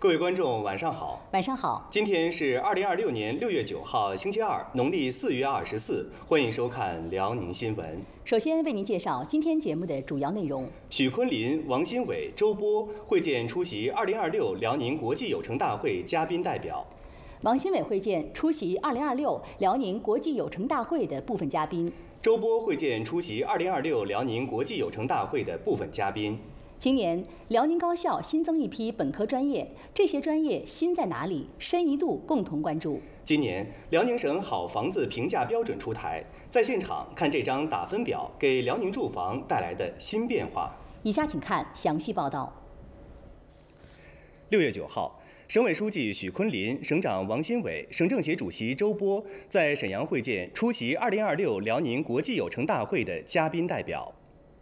各位观众，晚上好。 晚上好。 今天是2026年6月9号，星期二，农历4月24。欢迎收看辽宁新闻。 首先为您介绍今天节目的主要内容： 许昆林、王新伟、周波会见出席2026辽宁国际有成大会嘉宾代表。 王新伟会见出席2026辽宁国际有成大会的部分嘉宾。 周波会见出席2026辽宁国际有成大会的部分嘉宾。 今年辽宁高校新增一批本科专业，这些专业新在哪里？深一度共同关注。 今年辽宁省好房子评价标准出台，在现场看这张打分表给辽宁住房带来的新变化。 以下请看详细报道。 6月9号，省委书记许昆林、省长王新伟、省政协主席周波在沈阳会见出席2026辽宁国际有成大会的嘉宾代表。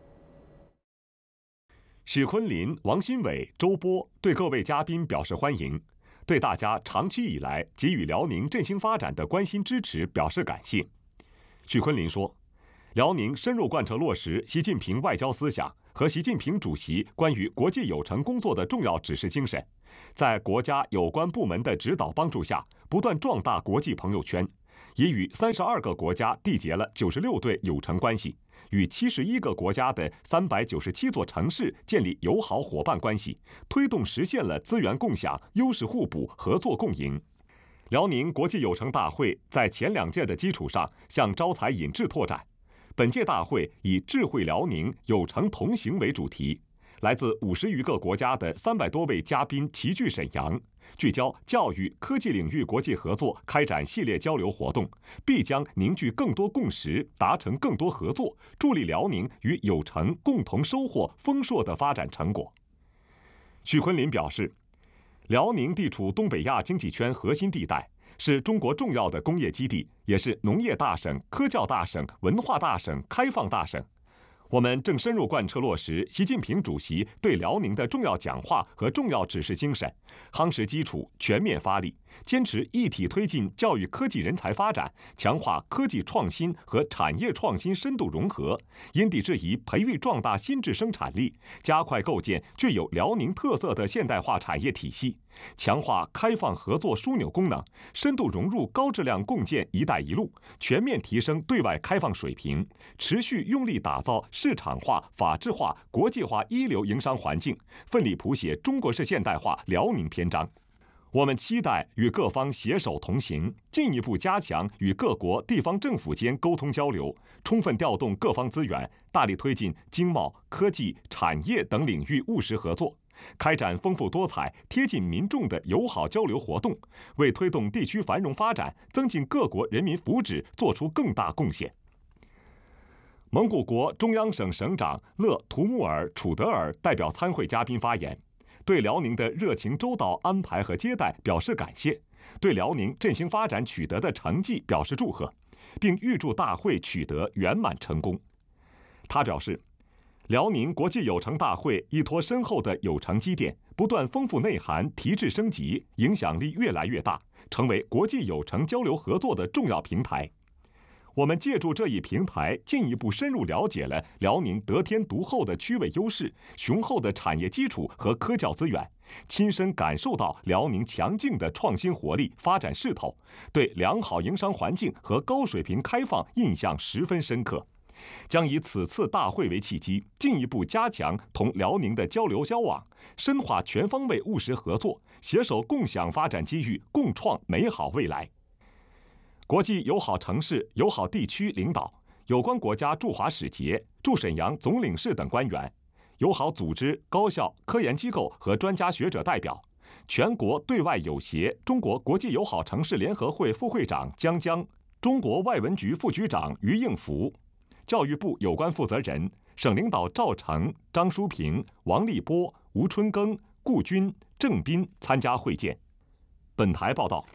许昆林、王新伟、周波对各位嘉宾表示欢迎，对大家长期以来给予辽宁振兴发展的关心支持表示感谢。许昆林说，辽宁深入贯彻落实习近平外交思想和习近平主席关于国际有成工作的重要指示精神，在国家有关部门的指导帮助下，不断壮大国际朋友圈，已与32个国家缔结了96对有成关系，与71个国家的397座城市建立友好伙伴关系，推动实现了资源共享、优势互补、合作共赢。辽宁国际有成大会在前2届的基础上向招才引智拓展，本届大会以智慧辽宁、有成同行为主题，来自50余个国家的300多位嘉宾齐聚沈阳，聚焦教育、科技领域国际合作，开展系列交流活动，必将凝聚更多共识，达成更多合作，助力辽宁与有成共同收获丰硕的发展成果。许昆林表示，辽宁地处东北亚经济圈核心地带，是中国重要的工业基地，也是农业大省、科教大省、文化大省、开放大省。我们正深入贯彻落实习近平主席对辽宁的重要讲话和重要指示精神，夯实基础，全面发力，坚持一体推进教育科技人才发展，强化科技创新和产业创新深度融合，因地制宜培育壮大新质生产力，加快构建具有辽宁特色的现代化产业体系，强化开放合作枢纽功能，深度融入高质量共建“一带一路”，全面提升对外开放水平，持续用力打造市场化、法治化、国际化一流营商环境，奋力谱写中国式现代化辽宁篇章。我们期待与各方携手同行，进一步加强与各国地方政府间沟通交流，充分调动各方资源，大力推进经贸、科技、产业等领域务实合作，开展丰富多彩、贴近民众的友好交流活动，为推动地区繁荣发展、增进各国人民福祉做出更大贡献。蒙古国中央省省长勒图木尔楚德尔代表参会嘉宾发言，对辽宁的热情周到安排和接待表示感谢，对辽宁振兴发展取得的成绩表示祝贺，并预祝大会取得圆满成功。他表示，辽宁国际有成大会依托深厚的有成积淀，不断丰富内涵，提质升级，影响力越来越大，成为国际有成交流合作的重要平台。我们借助这一平台，进一步深入了解了辽宁得天独厚的区位优势、雄厚的产业基础和科教资源，亲身感受到辽宁强劲的创新活力、发展势头，对良好营商环境和高水平开放印象十分深刻。将以此次大会为契机，进一步加强同辽宁的交流交往，深化全方位务实合作，携手共享发展机遇，共创美好未来。国际友好城市、友好地区领导、有关国家驻华使节、驻沈阳总领事等官员、友好组织、高校、科研机构和专家学者代表，全国对外友协中国国际友好城市联合会副会长姜江、中国外文局副局长于应福、教育部有关负责人、省领导赵成、张淑平、王立波、吴春耕、顾军、郑斌参加会见。本台报道。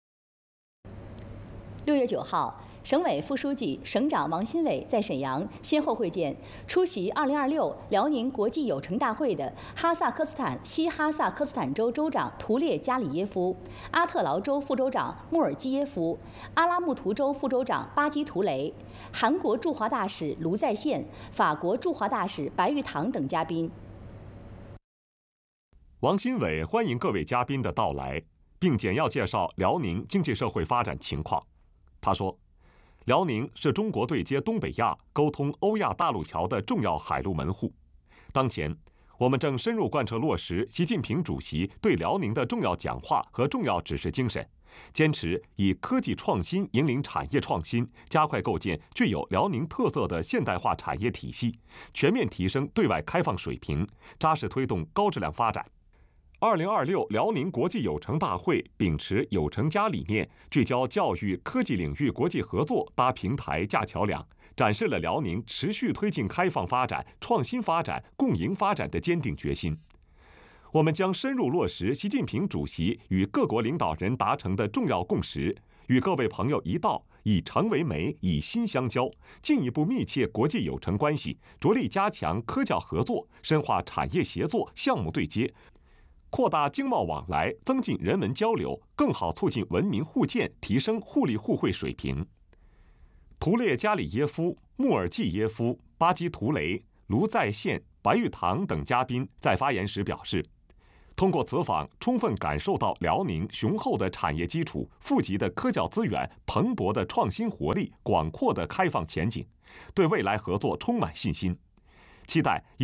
6月9号，省委副书记、省长王新伟在沈阳先后会见出席2026辽宁国际有成大会的哈萨克斯坦西哈萨克斯坦州州长图列加里耶夫、阿特劳州副州长穆尔基耶夫、阿拉木图州副州长巴基图雷、韩国驻华大使卢在宪、法国驻华大使白玉堂等嘉宾。 王新伟欢迎各位嘉宾的到来，并简要介绍辽宁经济社会发展情况。他说，辽宁是中国对接东北亚、沟通欧亚大陆桥的重要海陆门户。当前，我们正深入贯彻落实习近平主席对辽宁的重要讲话和重要指示精神，坚持以科技创新引领产业创新，加快构建具有辽宁特色的现代化产业体系，全面提升对外开放水平，扎实推动高质量发展。2026辽宁国际有成大会秉持有成家理念，聚焦教育科技领域国际合作，搭平台架桥梁，展示了辽宁持续推进开放发展、创新发展、共赢发展的坚定决心。我们将深入落实习近平主席与各国领导人达成的重要共识，与各位朋友一道，以诚为媒，以心相交，进一步密切国际有成关系，着力加强科教合作，深化产业协作、项目对接，扩大经贸往来，增进人文交流，更好促进文明互鉴，提升互利互惠水平。图列加里耶夫、穆尔济耶夫、巴基图雷、卢在宪、白玉堂等嘉宾在发言时表示，通过此访，充分感受到辽宁雄厚的产业基础、富集的科教资源、蓬勃的创新活力、广阔的开放前景，对未来合作充满信心，期待